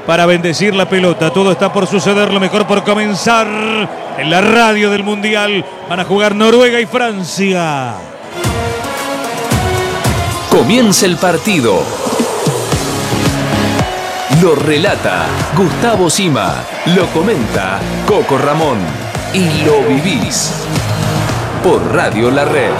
para bendecir la pelota. Todo está por suceder, lo mejor por comenzar en la radio del Mundial. Van a jugar Noruega y Francia. Comienza el partido. Lo relata Gustavo Sima, lo comenta Coco Ramón y lo vivís por Radio La Red.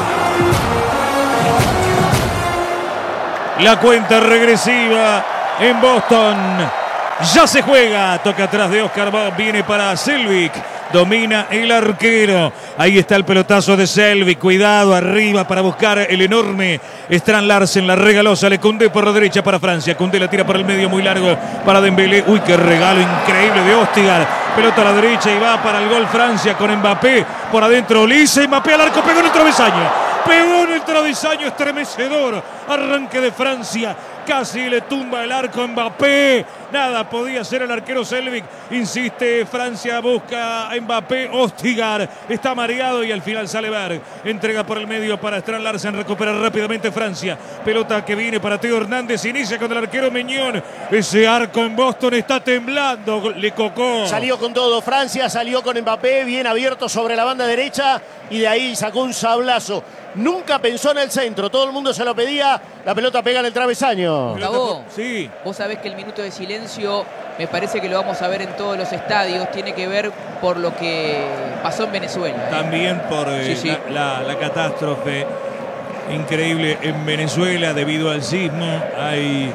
La cuenta regresiva en Boston. Ya se juega. Toca atrás de Oscar. Viene para Selvik. Domina el arquero. Ahí está el pelotazo de Selvik. Cuidado arriba para buscar el enorme Strand Larsen. La regaló. Sale Koundé por la derecha para Francia. Koundé la tira por el medio muy largo para Dembélé. Uy, qué regalo increíble de Ostigar. Pelota a la derecha y va para el gol Francia con Mbappé. Por adentro Olise. Mbappé al arco. Pegó en el travesaño. Pegó en el travesaño, estremecedor. Arranque de Francia. Casi le tumba el arco a Mbappé. Nada podía hacer el arquero Selvik. Insiste Francia, busca a Mbappé. Ostigar está mareado y al final sale Berg. Entrega por el medio para Strand Larsen. Recupera rápidamente Francia. Pelota que viene para Teo Hernández. Inicia con el arquero Meñón. Ese arco en Boston está temblando. Le cocó. Salió con todo Francia, salió con Mbappé bien abierto sobre la banda derecha y de ahí sacó un sablazo. Nunca pensó en el centro, todo el mundo se lo pedía, la pelota pega en el travesaño. Gustavo, sí. Vos sabés que el minuto de silencio me parece que lo vamos a ver en todos los estadios, tiene que ver por lo que pasó en Venezuela. También por Sí. la catástrofe increíble en Venezuela debido al sismo. Hay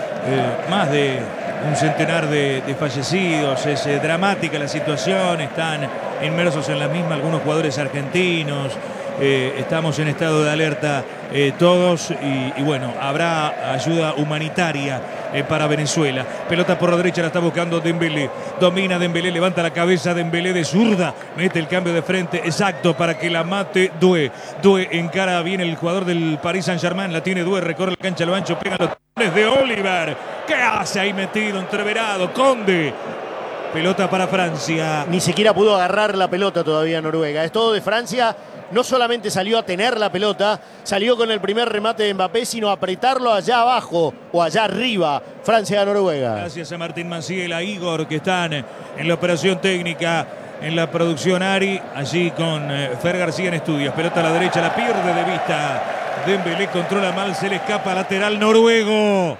más de un centenar de fallecidos. Es dramática la situación, están inmersos en la misma algunos jugadores argentinos. Estamos en estado de alerta todos y bueno, habrá ayuda humanitaria para Venezuela. Pelota por la derecha, la está buscando Dembélé. Domina Dembélé, levanta la cabeza Dembélé de zurda. Mete el cambio de frente exacto para que la mate Doué. Doué encara bien el jugador del Paris Saint-Germain. La tiene Doué, recorre la cancha a lo ancho, pega los talones de Oliver. ¿Qué hace ahí metido, entreverado? Conde. Pelota para Francia. Ni siquiera pudo agarrar la pelota todavía Noruega. Es todo de Francia. No solamente salió a tener la pelota, salió con el primer remate de Mbappé, sino a apretarlo allá abajo o allá arriba. Francia a Noruega. Gracias a Martín Manciel, a Igor, que están en la operación técnica, en la producción Ari, allí con Fer García en estudios. Pelota a la derecha, la pierde de vista. Dembélé controla mal, se le escapa, lateral noruego.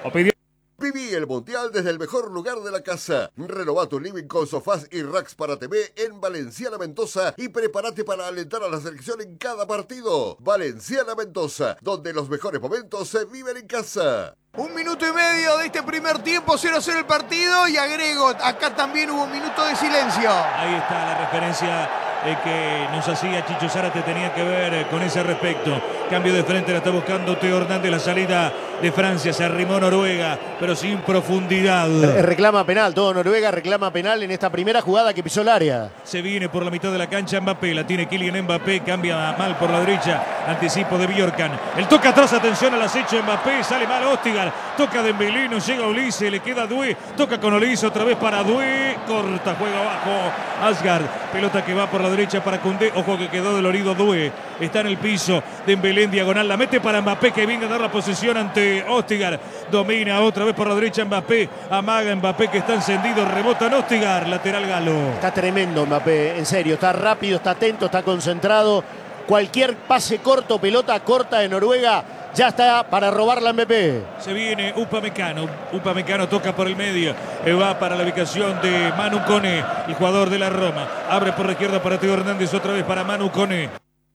Viví el Mundial desde el mejor lugar de la casa. Renova tu living con sofás y racks para TV en Valenciana Mendoza y prepárate para alentar a la selección en cada partido. Valenciana Mendoza, donde los mejores momentos se viven en casa. 1 minuto y medio de este primer tiempo, 0-0 el partido y agrego, acá también hubo un minuto de silencio. Ahí está la referencia que nos hacía Chicho Zárate, tenía que ver con ese respecto. Cambio de frente, la está buscando Teo Hernández, la salida de Francia, se arrimó Noruega, pero sin profundidad. Reclama penal, todo Noruega reclama penal en esta primera jugada que pisó el área. Se viene por la mitad de la cancha Mbappé, la tiene Kylian Mbappé, cambia mal por la derecha, anticipo de Bjorkan. El toca atrás, atención al acecho de Mbappé, sale mal Ostigar, toca Dembélé, no llega Olise, le queda Doué, toca con Olise otra vez para Doué, corta, juega abajo Asgard, pelota que va por la derecha para Koundé, ojo que quedó dolorido Doué, está en el piso, Dembélé en diagonal, la mete para Mbappé que viene a dar la posesión ante Ostigar, domina otra vez por la derecha Mbappé, amaga Mbappé que está encendido, rebota en Ostigar, lateral galo. Está tremendo Mbappé, en serio, está rápido, está atento, está concentrado. Cualquier pase corto, pelota corta de Noruega, ya está para robarla Mbappé. Se viene Upamecano toca por el medio, va para la ubicación de Manu Koné, el jugador de la Roma, abre por la izquierda para Teo Hernández, otra vez para Manu Koné.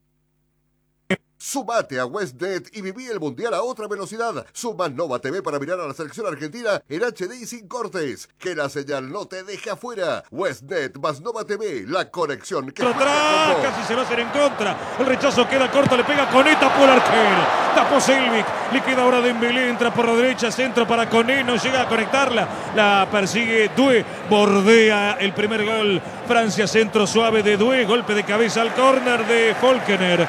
Sumate a WestNet y viví el Mundial a otra velocidad. Suma Nova TV para mirar a la selección argentina en HD y sin cortes. Que la señal no te deje afuera. WestNet más Nova TV, la conexión que... Atrás, casi se va a hacer en contra. El rechazo queda corto, le pega Koné, tapó el arquero. Tapó Selvik, le queda ahora Dembélé, entra por la derecha, centro para Koné, no llega a conectarla. La persigue Doué, bordea el primer gol. Francia, centro suave de Doué, golpe de cabeza al córner de Falkner.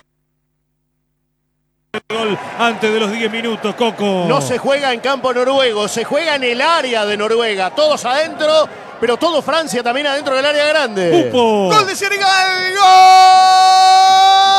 Gol antes de los 10 minutos, Coco. No se juega en campo noruego, se juega en el área de Noruega. Todos adentro, pero todo Francia también adentro del área grande. Pupo. ¡Gol de Senegal! ¡Gol de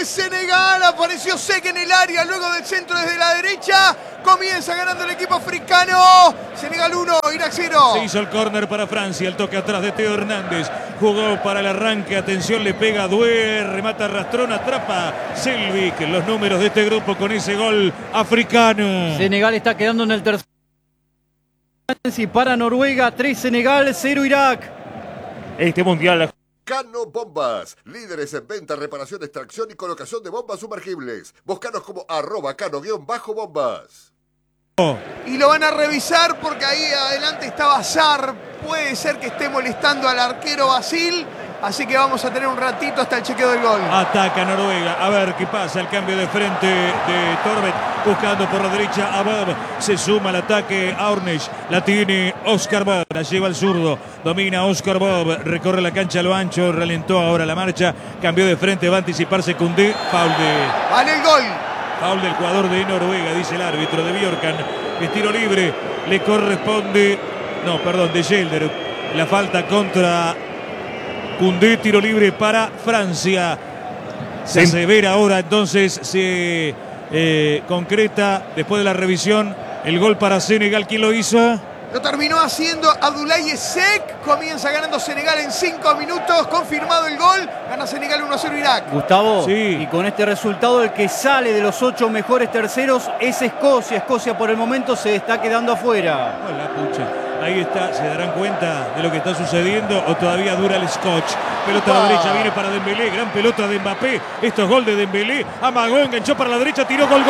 de Senegal. Apareció Seck en el área, luego del centro desde la derecha. Comienza ganando el equipo africano. Senegal 1, Irak 0. Se hizo el córner para Francia. El toque atrás de Teo Hernández. Jugó para el arranque. Atención, le pega Doué. Remata Rastrón, atrapa Selvik. Los números de este grupo con ese gol africano. Senegal está quedando en el tercer. Y para Noruega, 3 Senegal, 0 Irak. Este mundial. Cano Bombas, líderes en venta, reparación, extracción y colocación de bombas sumergibles. Búscanos como @cano_bombas. Y lo van a revisar porque ahí adelante estaba Sarr. Puede ser que esté molestando al arquero Basil. Así que vamos a tener un ratito hasta el chequeo del gol. Ataca Noruega. A ver qué pasa. El cambio de frente de Torvet. Buscando por la derecha a Bob. Se suma al ataque a Ornish. La tiene Oscar Bob. La lleva al zurdo. Domina Oscar Bob. Recorre la cancha a lo ancho. Ralentó ahora la marcha. Cambió de frente. Va a anticiparse Koundé. Foul Vale el gol. Foul del jugador de Noruega, dice el árbitro de Bjorkan. Es tiro libre. Le corresponde. No, perdón, de Gelder. La falta contra Koundé, tiro libre para Francia. Se asevera ahora, entonces se concreta después de la revisión el gol para Senegal. ¿Quién lo hizo? Lo terminó haciendo Abdoulaye Seck. Comienza ganando Senegal en 5 minutos. Confirmado el gol. Gana Senegal 1-0 Irak. Gustavo, sí. Y con este resultado el que sale de los 8 mejores terceros es Escocia. Escocia por el momento se está quedando afuera. Oh, la pucha. Ahí está, ¿se darán cuenta de lo que está sucediendo o todavía dura el scotch? Pelota a la derecha, viene para Dembélé, gran pelota de Mbappé. Esto es gol de Dembélé. Amagó, enganchó para la derecha, tiró gol.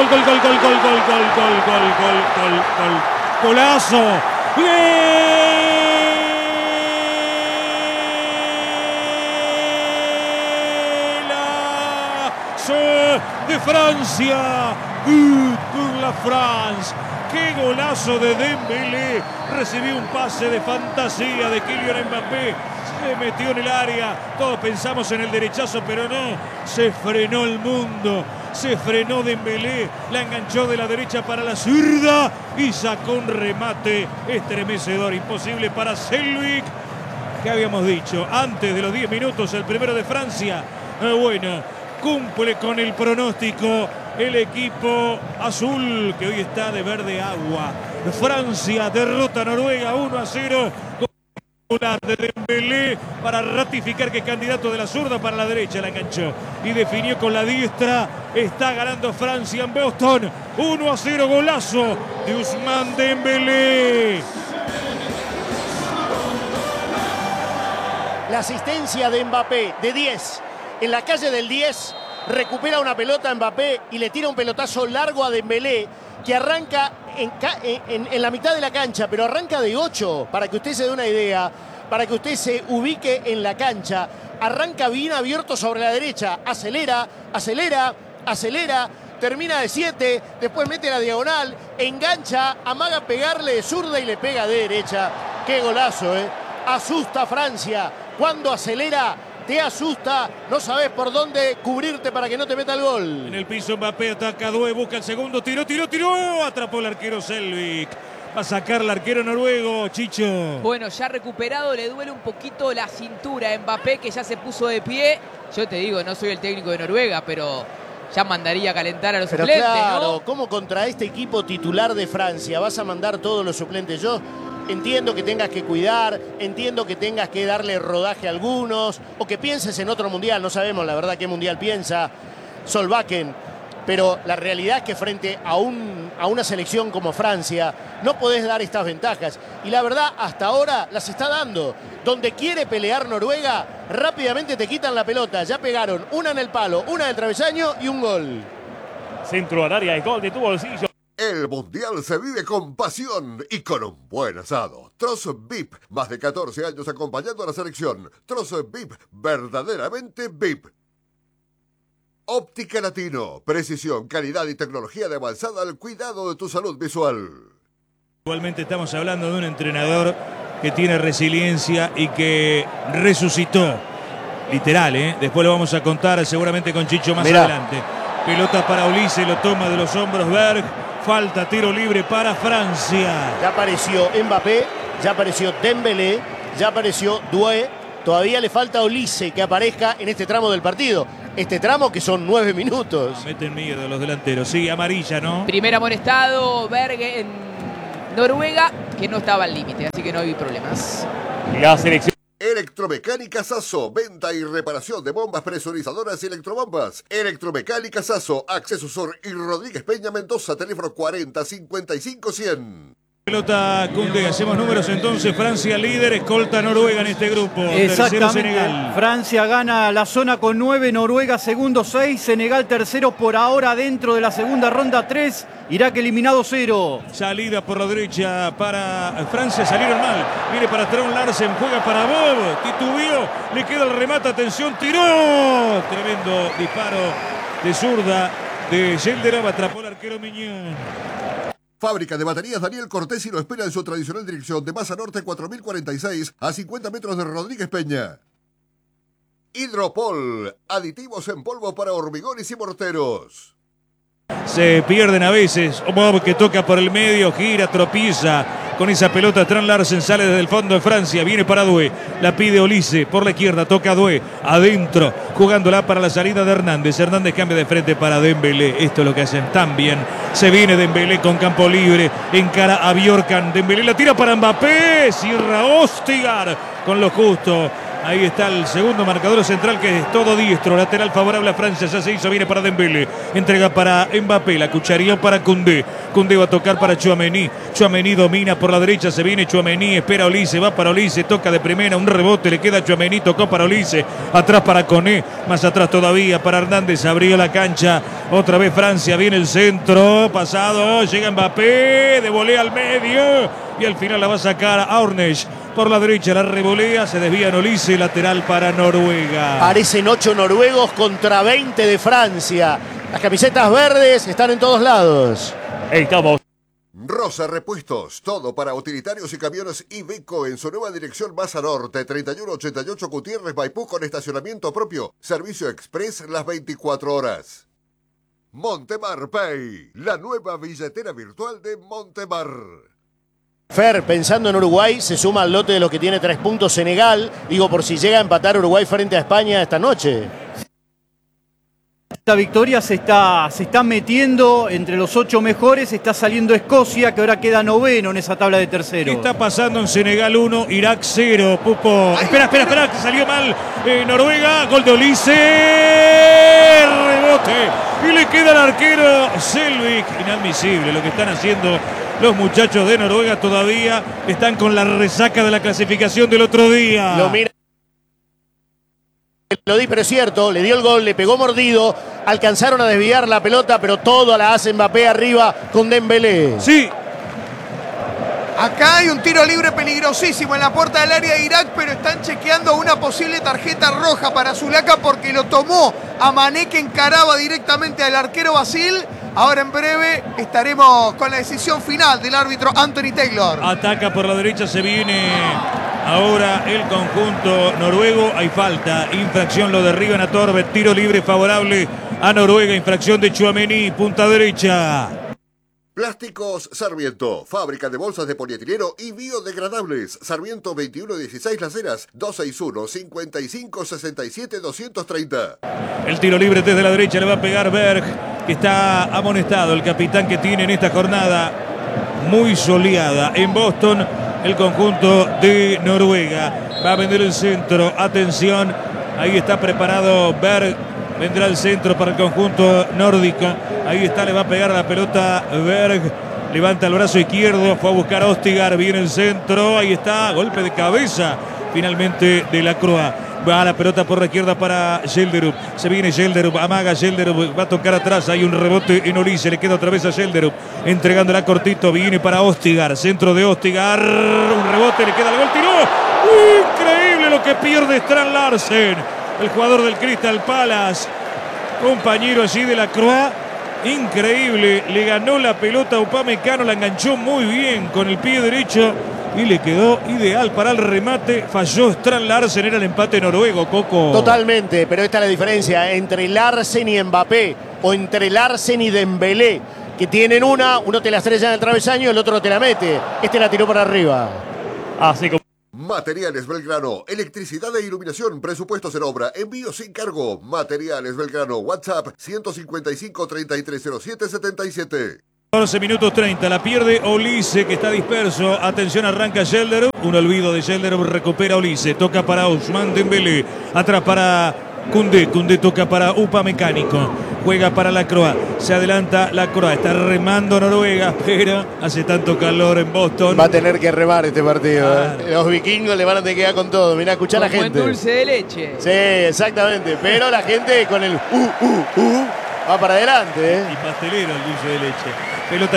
Golazo. De Francia. Pour la France. ¡Qué golazo de Dembélé! Recibió un pase de fantasía de Kylian Mbappé. Se metió en el área. Todos pensamos en el derechazo, pero no. Se frenó el mundo. Se frenó Dembélé. La enganchó de la derecha para la zurda. Y sacó un remate estremecedor. Imposible para Selvik. ¿Qué habíamos dicho? Antes de los 10 minutos, el primero de Francia. Bueno, cumple con el pronóstico el equipo azul, que hoy está de verde agua. Francia derrota a Noruega 1-0. De Dembélé para ratificar que es candidato de la zurda para la derecha. La enganchó y definió con la diestra. Está ganando Francia en Boston 1-0. Golazo de Ousmane Dembélé. La asistencia de Mbappé de 10 en la calle del 10. Recupera una pelota Mbappé y le tira un pelotazo largo a Dembélé, que arranca en la mitad de la cancha, pero arranca de 8, para que usted se dé una idea, para que usted se ubique en la cancha. Arranca bien abierto sobre la derecha, acelera, termina de 7, después mete la diagonal, engancha, amaga pegarle de zurda y le pega de derecha. ¡Qué golazo, eh! Asusta a Francia. Cuando acelera, te asusta, no sabes por dónde cubrirte para que no te meta el gol. En el piso Mbappé ataca a Doué, busca el segundo, tiró, atrapó el arquero Selvik. Va a sacar el arquero noruego, Chicho. Bueno, ya recuperado, le duele un poquito la cintura a Mbappé, que ya se puso de pie. Yo te digo, no soy el técnico de Noruega, pero ya mandaría a calentar a los pero suplentes, claro, ¿no? ¿Cómo contra este equipo titular de Francia vas a mandar todos los suplentes? Yo entiendo que tengas que cuidar, entiendo que tengas que darle rodaje a algunos, o que pienses en otro mundial, no sabemos la verdad qué mundial piensa Solbakken, pero la realidad es que frente a una selección como Francia no podés dar estas ventajas, y la verdad hasta ahora las está dando. Donde quiere pelear Noruega, rápidamente te quitan la pelota. Ya pegaron una en el palo, una del travesaño y un gol. Centro al área y gol de tu bolsillo. El Mundial se vive con pasión y con un buen asado. Trozo VIP, más de 14 años acompañando a la selección. Trozo VIP, verdaderamente VIP. Óptica Latino, precisión, calidad y tecnología de avanzada al cuidado de tu salud visual. Igualmente estamos hablando de un entrenador que tiene resiliencia y que resucitó. Literal, ¿eh? Después lo vamos a contar seguramente con Chicho más adelante. Pelota para Ulises, lo toma de los hombros Berg. Falta, tiro libre para Francia. Ya apareció Mbappé, ya apareció Dembélé, ya apareció Doué. Todavía le falta a Ulises que aparezca en este tramo del partido. este tramo, que son 9 minutos. Meten miedo los delanteros. Sí, amarilla, ¿no? Primer amonestado, Berg en Noruega, que no estaba al límite, así que no hay problemas. La selección. Electromecánica Sasso, venta y reparación de bombas presurizadoras y electrobombas. Electromecánica Sasso, Acceso Sur y Rodríguez Peña Mendoza, teléfono 40 55 100. Pelota Koundé, hacemos números entonces. Francia líder, escolta Noruega en este grupo. Tercero Exactamente. Senegal. Francia gana la zona con 9, Noruega segundo 6, Senegal tercero por ahora dentro de la segunda ronda 3, Irak eliminado 0. Salida por la derecha para Francia, salieron mal. Viene para Trond Larsen, juega para Bob. Titubeó, le queda el remate, atención, tiró. Tremendo disparo de zurda de Gelderov, atrapó el arquero Miñón. Fábrica de baterías Daniel Cortesi lo espera en su tradicional dirección de Masa Norte 4046 a 50 metros de Rodríguez Peña. Hidropol, aditivos en polvo para hormigones y morteros. Se pierden a veces. Bob que toca por el medio, gira, tropieza con esa pelota. Trond Larsen sale desde el fondo de Francia, viene para Doué, la pide Olise por la izquierda, toca Doué, adentro, jugándola para la salida de Hernández. Hernández cambia de frente para Dembélé. Esto es lo que hacen tan bien. Se viene Dembélé con campo libre, encara a Bjorkan. Dembélé la tira para Mbappé, cierra Ostigar con lo justo. Ahí está el segundo marcador central, que es todo diestro. Lateral favorable a Francia, ya se hizo, viene para Dembélé. Entrega para Mbappé, la cucharía para Koundé. Koundé va a tocar para Tchouaméni. Tchouaméni domina por la derecha, se viene Tchouaméni, espera Olise, va para Olise, toca de primera, un rebote, le queda a Tchouaméni, tocó para Olise. Atrás para Koné, más atrás todavía para Hernández, abrió la cancha. Otra vez Francia, viene el centro, pasado, llega Mbappé, de volea al medio. Y al final la va a sacar a Ornesh. Por la derecha la revolea, se desvía en Olise, lateral para Noruega. Parecen 8 noruegos contra 20 de Francia. Las camisetas verdes están en todos lados. Estamos. Rosa Repuestos, todo para utilitarios y camiones Iveco en su nueva dirección Masa Norte 3188 Gutiérrez Maipú con estacionamiento propio. Servicio express las 24 horas. Montemar Pay, la nueva billetera virtual de Montemar. Fer, pensando en Uruguay, se suma al lote de los que tiene 3 puntos Senegal. Digo, por si llega a empatar Uruguay frente a España esta noche. Esta victoria se está metiendo entre los 8 mejores, está saliendo Escocia, que ahora queda noveno en esa tabla de tercero. ¿Qué está pasando en Senegal 1, Irak 0? Pupo. Espera, que salió mal Noruega. Gol de Olise. Rebote. Y le queda al arquero Selvik. Inadmisible lo que están haciendo los muchachos de Noruega. Todavía están con la resaca de la clasificación del otro día. Lo mira. Lo di, pero es cierto, le dio el gol, le pegó mordido, alcanzaron a desviar la pelota, pero todo la hace Mbappé arriba con Dembélé. Sí. Acá hay un tiro libre peligrosísimo en la puerta del área de Irak, pero están chequeando una posible tarjeta roja para Zulaika porque lo tomó a Mané, que encaraba directamente al arquero Basil. Ahora en breve estaremos con la decisión final del árbitro Anthony Taylor. Ataca por la derecha, se viene ahora el conjunto noruego. Hay falta, infracción, lo derriban a Torbe. Tiro libre favorable a Noruega, infracción de Tchouaméni, punta derecha. Plásticos Sarmiento, fábrica de bolsas de polietileno y biodegradables. Sarmiento 2116 Las Heras, 261-5567-230. El tiro libre desde la derecha le va a pegar Berg, que está amonestado, el capitán que tiene en esta jornada muy soleada en Boston, el conjunto de Noruega. Va a vender el centro, atención, ahí está preparado Berg, vendrá el centro para el conjunto nórdico. Ahí está, le va a pegar a la pelota Berg. Levanta el brazo izquierdo, fue a buscar a Ostigar, viene el centro, ahí está, golpe de cabeza finalmente de la Croa. Va la pelota por la izquierda para Gelderub. Se viene Gelderub, amaga Gelderub, va a tocar atrás, hay un rebote en Olise, le queda otra vez a Gelderub, entregándola cortito, viene para Ostigar, centro de Ostigar, un rebote, le queda el gol, tiró. Increíble lo que pierde Strand Larsen, el jugador del Crystal Palace, compañero allí de la Croa. Increíble, le ganó la pelota a Upamecano, la enganchó muy bien con el pie derecho y le quedó ideal para el remate. Falló Strand Larsen, era el empate noruego, Coco. Totalmente, pero esta es la diferencia entre Larsen y Mbappé, o entre Larsen y Dembélé, que tienen uno te la estrella en el travesaño, el otro te la mete. Este la tiró para arriba. Así como Materiales Belgrano, electricidad e iluminación, presupuestos en obra, envío sin cargo. Materiales Belgrano, WhatsApp 155 3307 77. 14 minutos 30, la pierde Olise, que está disperso. Atención, arranca Gelder. Un olvido de Gelder, recupera Olise. Toca para Ousmane Dembélé. Atrás para Koundé. Koundé toca para Upa Mecánico. Juega para la Croa. Se adelanta la Croa. Está remando Noruega, pero hace tanto calor en Boston. Va a tener que remar este partido. Claro. Los vikingos le van a tener que quedar con todo. Mirá, escuchá a la Como en gente. dulce de leche. Sí, exactamente. Pero la gente con el va para adelante. Y pastelero el dulce de leche. Pelota